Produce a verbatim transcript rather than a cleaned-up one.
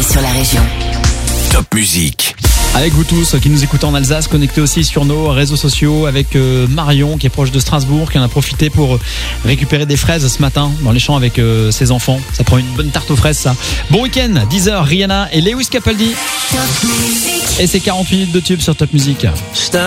sur la région. Top Musique. Avec vous tous qui nous écoutez en Alsace, connectés aussi sur nos réseaux sociaux avec euh, Marion qui est proche de Strasbourg, qui en a profité pour récupérer des fraises ce matin dans les champs avec euh, ses enfants. Ça prend une bonne tarte aux fraises ça. Bon week-end, dix heures, Rihanna et Lewis Capaldi. Et c'est quarante minutes de tube sur Top Musique.